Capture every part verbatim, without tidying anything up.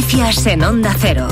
Noticias en Onda Cero.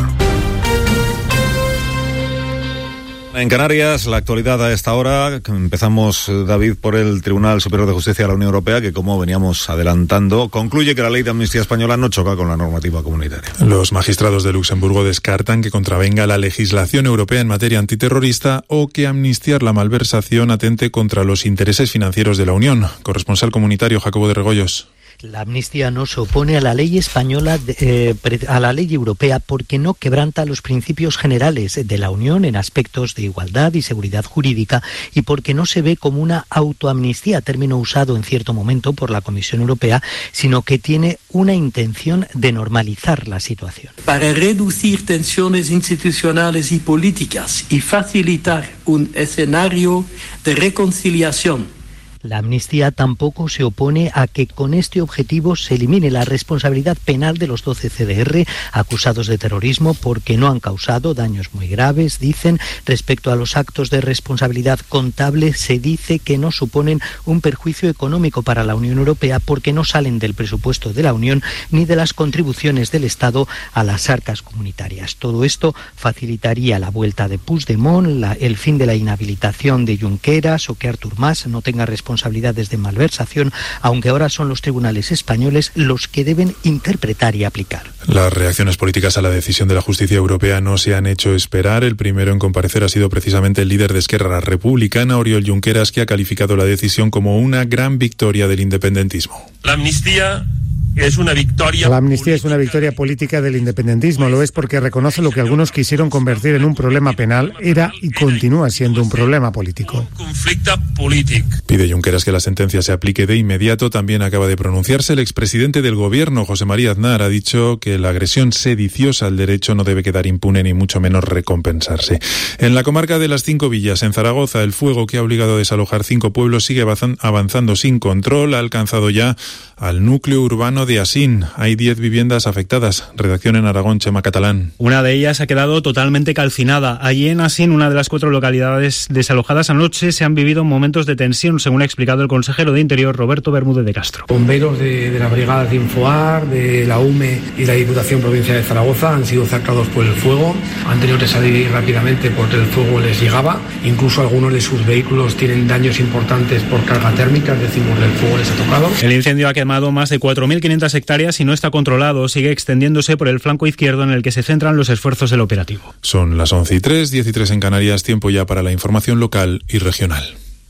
En Canarias, la actualidad a esta hora. Empezamos, David, por el Tribunal Superior de Justicia de la Unión Europea, que, como veníamos adelantando, concluye que la ley de amnistía española no choca con la normativa comunitaria. Los magistrados de Luxemburgo descartan que contravenga la legislación europea en materia antiterrorista o que amnistiar la malversación atente contra los intereses financieros de la Unión. Corresponsal comunitario Jacobo de Regoyos. La amnistía no se opone a la ley española, eh, a la ley europea, porque no quebranta los principios generales de la Unión en aspectos de igualdad y seguridad jurídica, y porque no se ve como una autoamnistía, término usado en cierto momento por la Comisión Europea, sino que tiene una intención de normalizar la situación. Para reducir tensiones institucionales y políticas y facilitar un escenario de reconciliación. La amnistía tampoco se opone a que con este objetivo se elimine la responsabilidad penal de los doce C D R acusados de terrorismo porque no han causado daños muy graves, dicen. Respecto a los actos de responsabilidad contable, se dice que no suponen un perjuicio económico para la Unión Europea porque no salen del presupuesto de la Unión ni de las contribuciones del Estado a las arcas comunitarias. Todo esto facilitaría la vuelta de Puigdemont, la, el fin de la inhabilitación de Junqueras o que Artur Mas no tenga responsabilidad responsabilidades de malversación, aunque ahora son los tribunales españoles los que deben interpretar y aplicar. Las reacciones políticas a la decisión de la justicia europea no se han hecho esperar. El primero en comparecer ha sido precisamente el líder de Esquerra Republicana, Oriol Junqueras, que ha calificado la decisión como una gran victoria del independentismo. La amnistía es una victoria. La amnistía es una victoria política del independentismo. Lo es porque reconoce lo que algunos quisieron convertir en un problema penal era y continúa siendo un problema político. Un conflicto político. Pide Junqueras que la sentencia se aplique de inmediato. También acaba de pronunciarse el expresidente del Gobierno, José María Aznar. Ha dicho que la agresión sediciosa al derecho no debe quedar impune ni mucho menos recompensarse. En la comarca de las Cinco Villas, en Zaragoza, el fuego que ha obligado a desalojar cinco pueblos sigue avanzando sin control. Ha alcanzado ya al núcleo urbano de Asín. Hay diez viviendas afectadas. Redacción en Aragón, Chema Catalán. Una de ellas ha quedado totalmente calcinada. Allí en Asín, una de las cuatro localidades desalojadas anoche, se han vivido momentos de tensión, según ha explicado el consejero de Interior, Roberto Bermúdez de Castro. Bomberos de, de la Brigada de Infoar, de la U M E y la Diputación Provincial de Zaragoza han sido cercados por el fuego. Han tenido que salir rápidamente porque el fuego les llegaba. Incluso algunos de sus vehículos tienen daños importantes por carga térmica, es decir, el fuego les ha tocado. El incendio ha quemado más de cuatro mil quinientas hectáreas y no está controlado. Sigue extendiéndose por el flanco izquierdo en el que se centran los esfuerzos del operativo. Son las once y tres, diez y tres en Canarias. Tiempo ya para la información local y regional.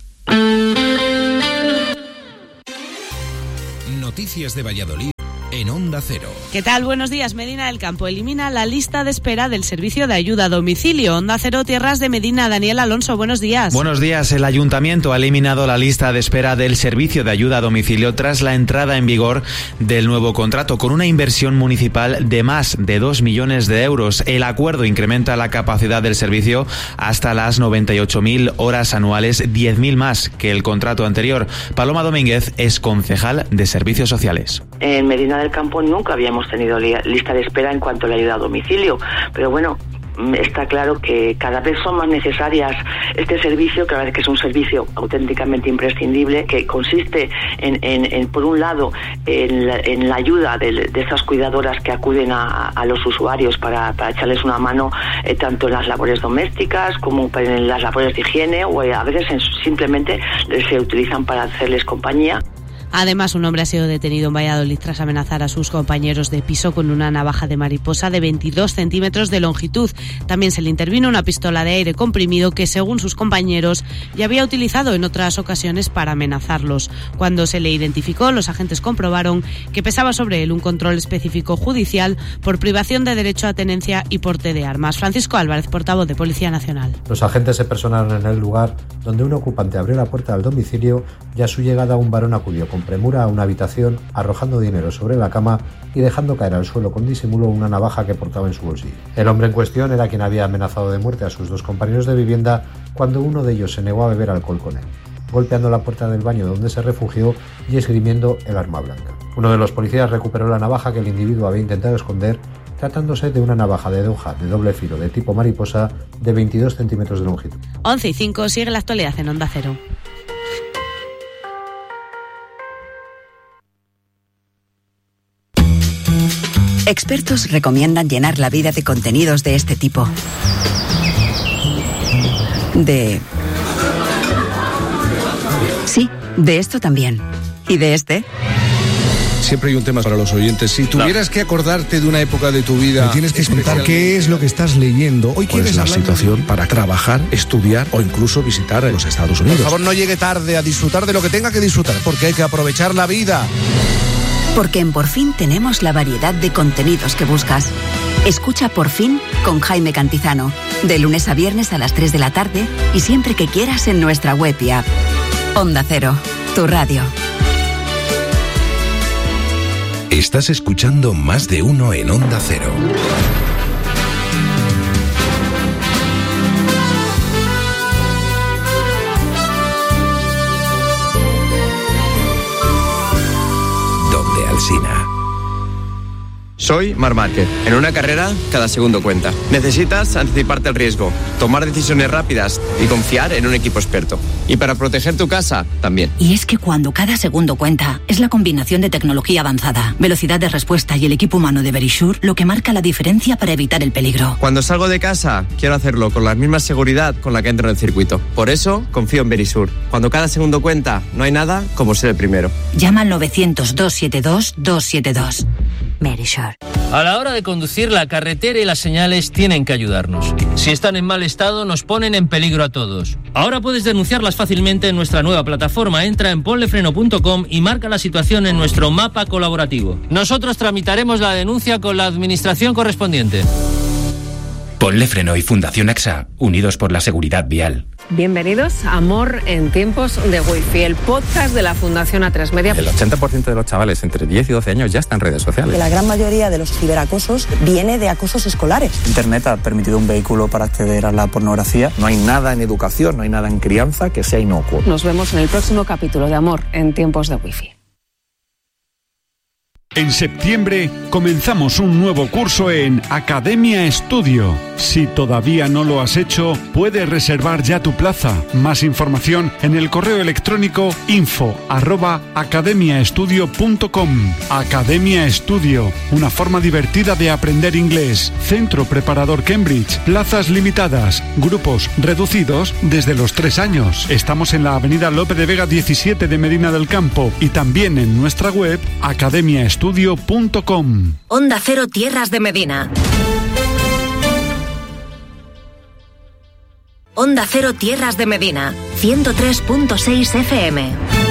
Noticias de Valladolid en Onda Cero. ¿Qué tal? Buenos días. Medina del Campo elimina la lista de espera del servicio de ayuda a domicilio. Onda Cero, Tierras de Medina. Daniel Alonso, buenos días. Buenos días. El Ayuntamiento ha eliminado la lista de espera del servicio de ayuda a domicilio tras la entrada en vigor del nuevo contrato, con una inversión municipal de más de dos millones de euros. El acuerdo incrementa la capacidad del servicio hasta las noventa y ocho mil horas anuales, diez mil más que el contrato anterior. Paloma Domínguez es concejal de Servicios Sociales. En Medina del Campo nunca habíamos tenido lista de espera en cuanto a la ayuda a domicilio, pero bueno, está claro que cada vez son más necesarias este servicio, que la verdad es que es un servicio auténticamente imprescindible, que consiste en, en, en por un lado, en la, en la ayuda de, de estas cuidadoras que acuden a, a los usuarios para, para echarles una mano, eh, tanto en las labores domésticas como en las labores de higiene, o a veces en, simplemente se utilizan para hacerles compañía. Además, un hombre ha sido detenido en Valladolid tras amenazar a sus compañeros de piso con una navaja de mariposa de veintidós centímetros de longitud. También se le intervino una pistola de aire comprimido que, según sus compañeros, ya había utilizado en otras ocasiones para amenazarlos. Cuando se le identificó, los agentes comprobaron que pesaba sobre él un control específico judicial por privación de derecho a tenencia y porte de armas. Francisco Álvarez, portavoz de Policía Nacional. Los agentes se personaron en el lugar donde un ocupante abrió la puerta del domicilio y a su llegada un varón acudió con premura a una habitación, arrojando dinero sobre la cama y dejando caer al suelo con disimulo una navaja que portaba en su bolsillo. El hombre en cuestión era quien había amenazado de muerte a sus dos compañeros de vivienda cuando uno de ellos se negó a beber alcohol con él, golpeando la puerta del baño donde se refugió y esgrimiendo el arma blanca. Uno de los policías recuperó la navaja que el individuo había intentado esconder, tratándose de una navaja de hoja de doble filo de tipo mariposa de veintidós centímetros de longitud. once y cinco, sigue la actualidad en Onda Cero. Expertos recomiendan llenar la vida de contenidos de este tipo. De... Sí, de esto también. ¿Y de este? Siempre hay un tema para los oyentes. Si tuvieras que acordarte de una época de tu vida... Me tienes que contar qué es lo que estás leyendo. Hoy ¿Cuál es la situación para trabajar, estudiar o incluso visitar los Estados Unidos? Por favor, no llegue tarde a disfrutar de lo que tenga que disfrutar, porque hay que aprovechar la vida. Porque en Por Fin tenemos la variedad de contenidos que buscas. Escucha Por Fin con Jaime Cantizano, de lunes a viernes a las tres de la tarde y siempre que quieras en nuestra web y app. Onda Cero, tu radio. Estás escuchando Más de Uno en Onda Cero. Donde Alsina. Soy Marc Márquez. En una carrera, cada segundo cuenta. Necesitas anticiparte al riesgo, tomar decisiones rápidas y confiar en un equipo experto. Y para proteger tu casa, también. Y es que cuando cada segundo cuenta, es la combinación de tecnología avanzada, velocidad de respuesta y el equipo humano de Verisure lo que marca la diferencia para evitar el peligro. Cuando salgo de casa, quiero hacerlo con la misma seguridad con la que entro en el circuito. Por eso, confío en Verisure. Cuando cada segundo cuenta, no hay nada como ser el primero. Llama al novecientos, doscientos setenta y dos, doscientos setenta y dos. Verisure. A la hora de conducir, la carretera y las señales tienen que ayudarnos. Si están en mal estado, nos ponen en peligro a todos. Ahora puedes denunciarlas fácilmente en nuestra nueva plataforma. Entra en ponlefreno punto com y marca la situación en nuestro mapa colaborativo. Nosotros tramitaremos la denuncia con la administración correspondiente. Ponle Freno y Fundación A X A, unidos por la seguridad vial. Bienvenidos a Amor en tiempos de Wi-Fi, el podcast de la Fundación A tres Media. El ochenta por ciento de los chavales entre diez y doce años ya están en redes sociales. La gran mayoría de los ciberacosos viene de acosos escolares. Internet ha permitido un vehículo para acceder a la pornografía. No hay nada en educación, no hay nada en crianza que sea inocuo. Nos vemos en el próximo capítulo de Amor en tiempos de Wi-Fi. En septiembre comenzamos un nuevo curso en Academia Estudio. Si todavía no lo has hecho, puedes reservar ya tu plaza. Más información en el correo electrónico info arroba academiaestudio punto com. Academia Estudio, una forma divertida de aprender inglés. Centro Preparador Cambridge, plazas limitadas, grupos reducidos desde los tres años. Estamos en la avenida Lope de Vega diecisiete de Medina del Campo y también en nuestra web academia estudio punto com. Onda Cero Tierras de Medina. Onda Cero Tierras de Medina, ciento tres punto seis F M.